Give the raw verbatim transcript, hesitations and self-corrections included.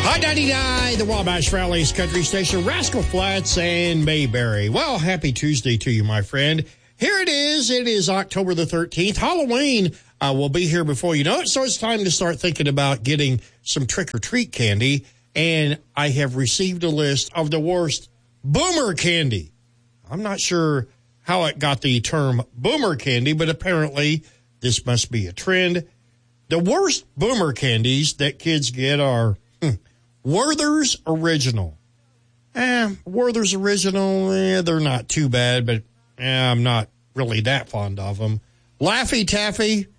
Hot ninety-nine, the Wabash Valley's country station, Rascal Flats and Mayberry. Well, happy Tuesday to you, my friend. Here it is. It is October the thirteenth. Halloween uh, will be here before you know it, so it's time to start thinking about getting some trick-or-treat candy. And I have received a list of the worst boomer candy. I'm not sure how it got the term boomer candy, but apparently this must be a trend. The worst boomer candies that kids get are hmm, Werther's Original. Eh, Werther's Original, eh, they're not too bad, but eh, I'm not really that fond of them. Laffy Taffy,